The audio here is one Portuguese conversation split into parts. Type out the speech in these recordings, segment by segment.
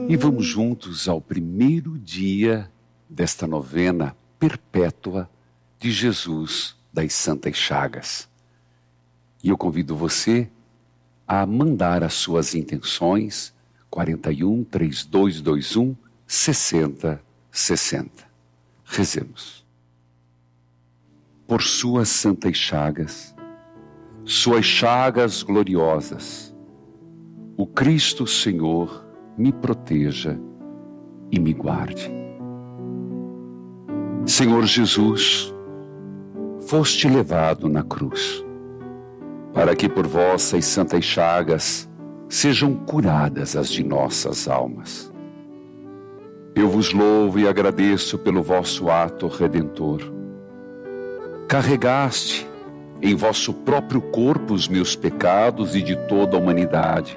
E vamos juntos ao primeiro dia desta novena perpétua de Jesus das Santas Chagas. E eu convido você a mandar as suas intenções 41 3221 6060. Rezemos. Por suas santas chagas, suas chagas gloriosas, o Cristo Senhor me proteja e me guarde. Senhor Jesus, foste levado na cruz, para que por vossas santas chagas sejam curadas as de nossas almas. Eu vos louvo e agradeço pelo vosso ato redentor. Carregaste em vosso próprio corpo os meus pecados e de toda a humanidade.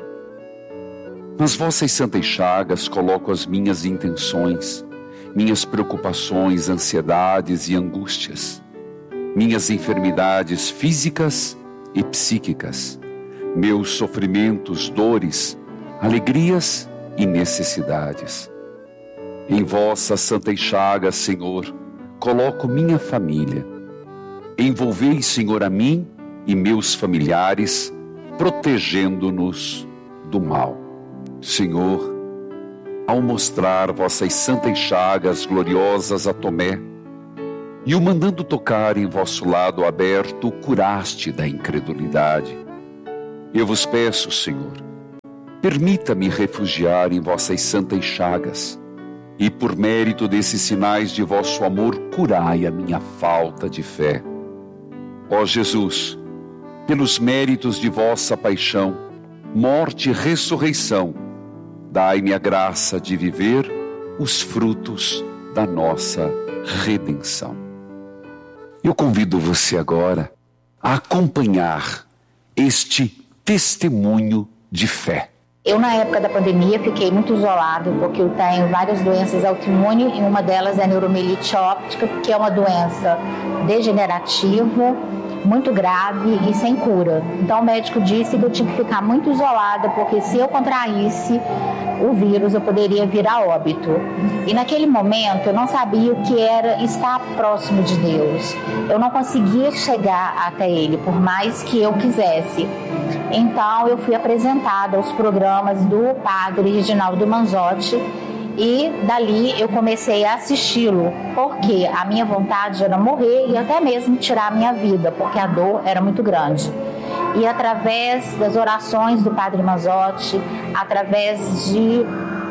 Nas vossas santas chagas coloco as minhas intenções, minhas preocupações, ansiedades e angústias, minhas enfermidades físicas e psíquicas, meus sofrimentos, dores, alegrias e necessidades. Em vossas santas chagas, Senhor, coloco minha família. Envolvei, Senhor, a mim e meus familiares, protegendo-nos do mal. Senhor, ao mostrar vossas santas chagas gloriosas a Tomé, e o mandando tocar em vosso lado aberto, o curaste da incredulidade. Eu vos peço, Senhor, permita-me refugiar em vossas santas chagas, e por mérito desses sinais de vosso amor, curai a minha falta de fé. Ó Jesus, pelos méritos de vossa paixão, morte e ressurreição, dai-me a graça de viver os frutos da nossa redenção. Eu convido você agora a acompanhar este testemunho de fé. Eu, na época da pandemia, fiquei muito isolado, porque eu tenho várias doenças autoimunes, e uma delas é a neuromielite óptica, que é uma doença degenerativa, muito grave e sem cura. Então o médico disse que eu tinha que ficar muito isolada, porque se eu contraísse o vírus, eu poderia vir a óbito. E naquele momento eu não sabia o que era estar próximo de Deus. Eu não conseguia chegar até Ele, por mais que eu quisesse. Então eu fui apresentada aos programas do padre Reginaldo Manzotti, e dali eu comecei a assisti-lo, porque a minha vontade era morrer e até mesmo tirar a minha vida, porque a dor era muito grande. E através das orações do padre Manzotti, através de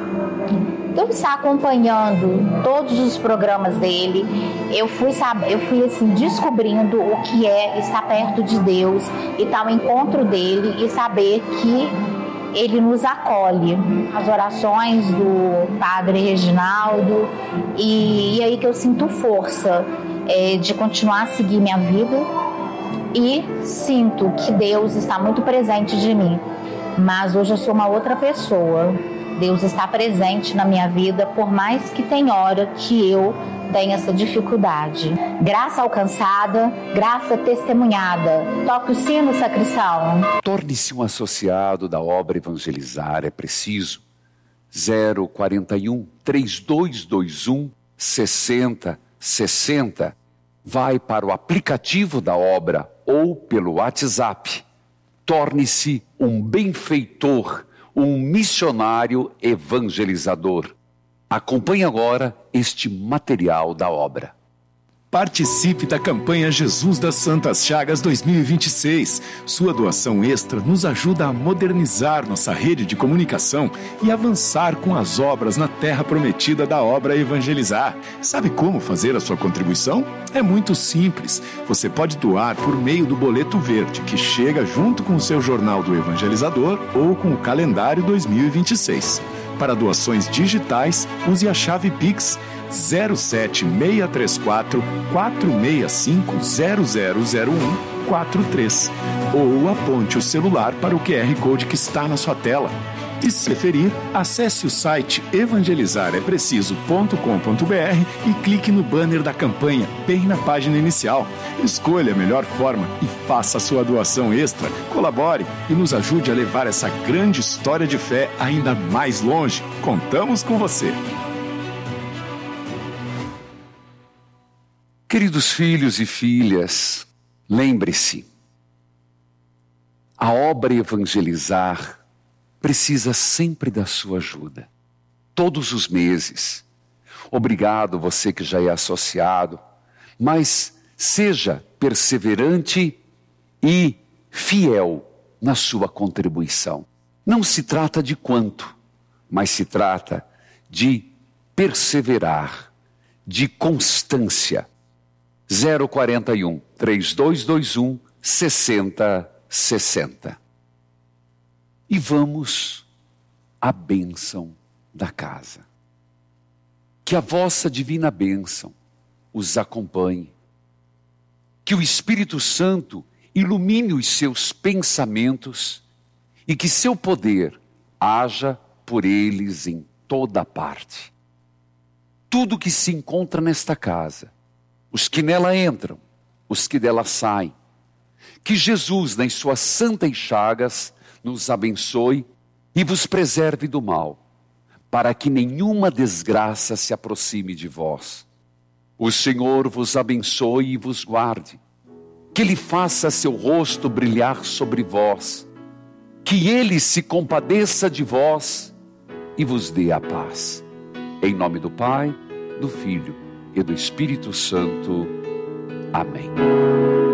eu estar acompanhando todos os programas dele, eu fui assim, descobrindo o que é estar perto de Deus e estar ao encontro dele e saber que ele nos acolhe. As orações do padre Reginaldo, e aí que eu sinto força de continuar a seguir minha vida, e sinto que Deus está muito presente de mim. Mas hoje eu sou uma outra pessoa. Deus está presente na minha vida, por mais que tem hora que eu tenha essa dificuldade. Graça alcançada, graça testemunhada. Toque o sino, sacristão. Torne-se um associado da obra Evangelizar. É preciso 041 3221 6060. Vai para o aplicativo da obra ou pelo WhatsApp. Torne-se um benfeitor, um missionário evangelizador. Acompanhe agora este material da obra. Participe da campanha Jesus das Santas Chagas 2026. Sua doação extra nos ajuda a modernizar nossa rede de comunicação e avançar com as obras na terra prometida da obra Evangelizar. Sabe como fazer a sua contribuição? É muito simples. Você pode doar por meio do boleto verde, que chega junto com o seu jornal do Evangelizador ou com o calendário 2026. Para doações digitais, use a chave Pix 07634 465 000143 ou aponte o celular para o QR Code que está na sua tela. E se preferir, acesse o site evangelizarepreciso.com.br e clique no banner da campanha, bem na página inicial. Escolha a melhor forma e faça a sua doação extra. Colabore e nos ajude a levar essa grande história de fé ainda mais longe. Contamos com você. Queridos filhos e filhas, lembre-se, a obra Evangelizar precisa sempre da sua ajuda, todos os meses. Obrigado você que já é associado, mas seja perseverante e fiel na sua contribuição. Não se trata de quanto, mas se trata de perseverar, de constância. 041 3221 6060. E vamos à bênção da casa. Que a vossa divina bênção os acompanhe. Que o Espírito Santo ilumine os seus pensamentos e que seu poder haja por eles em toda parte. Tudo que se encontra nesta casa, os que nela entram, os que dela saem, que Jesus, nas suas santas chagas, nos abençoe e vos preserve do mal, para que nenhuma desgraça se aproxime de vós. O Senhor vos abençoe e vos guarde, que Ele faça seu rosto brilhar sobre vós, que Ele se compadeça de vós e vos dê a paz. Em nome do Pai, do Filho e do Espírito Santo. Amém.